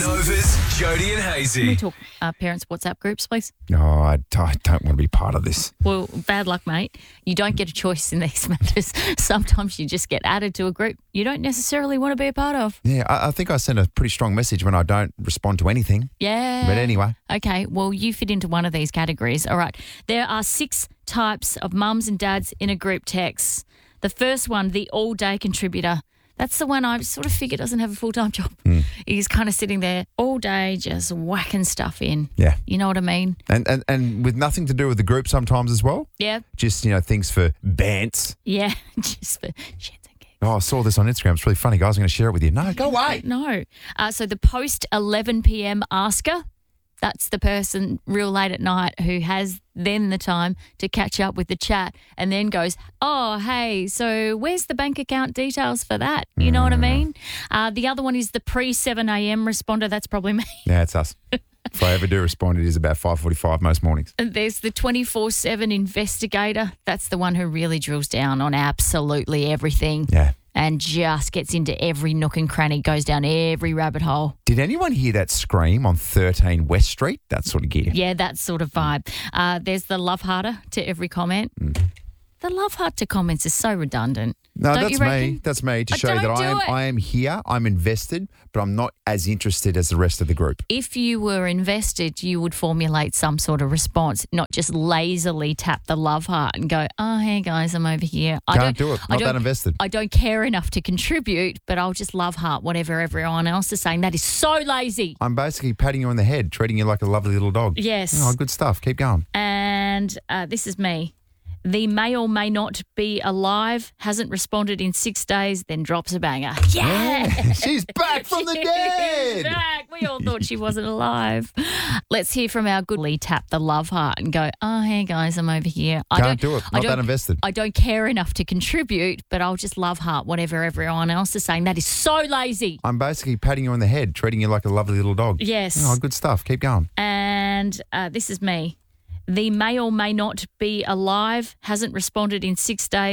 Nova's Jody and Can we Hazy. talk parents' WhatsApp groups, please? Oh, I don't want to be part of this. Well, bad luck, mate. You don't get a choice in these matters. Sometimes you just get added to a group you don't necessarily want to be a part of. Yeah, I think I sent a pretty strong message when I don't respond to anything. Yeah. But anyway. Okay, well, you fit into one of these categories. All right. There are 6 types of mums and dads in a group text. The first one, the all-day contributor. That's the one I sort of figure doesn't have a full-time job. He's kind of sitting there all day just whacking stuff in. Yeah. You know what I mean? And with nothing to do with the group sometimes as well. Yeah. Just, things for bants. Yeah. Just for shits and gigs. Oh, I saw this on Instagram. It's really funny, guys. I'm going to share it with you. No, go away. No. So the post 11 p.m. asker, that's the person real late at night who has then the time to catch up with the chat and then goes, oh, hey, so where's the bank account details for that? You know what I mean? The other one is the pre-7 a.m. responder. That's probably me. Yeah, it's us. If I ever do respond, it is about 5:45 most mornings. And there's the 24/7 investigator. That's the one who really drills down on absolutely everything. Yeah. And just gets into every nook and cranny, goes down every rabbit hole. Did anyone hear that scream on 13 West Street? That sort of gear. Yeah, that sort of vibe. There's the love harder to every comment. The love heart to comments is so redundant. No, Don't that's you me. reckon? That's me to Oh, show you don't that do it. I am here, I'm invested, but I'm not as interested as the rest of the group. If you were invested, you would formulate some sort of response, not just lazily tap the love heart and go, oh, hey, guys, I'm over here. Can't do it. Not that invested. I don't care enough to contribute, but I'll just love heart whatever everyone else is saying. That is so lazy. I'm basically patting you on the head, treating you like a lovely little dog. Yes. Oh, good stuff. Keep going. And this is me. The may or may not be alive, hasn't responded in 6 days, then drops a banger. Yeah! She's back from the She's dead. back. We all thought she wasn't alive. Let's hear from our good Lee tap the love heart and go, oh, hey, guys, I'm over here. Can't do it. Not that invested. I don't care enough to contribute, but I'll just love heart whatever everyone else is saying. That is so lazy. I'm basically patting you on the head, treating you like a lovely little dog. Yes. Oh, good stuff. Keep going. And this is me. The may or may not be alive, hasn't responded in 6 days.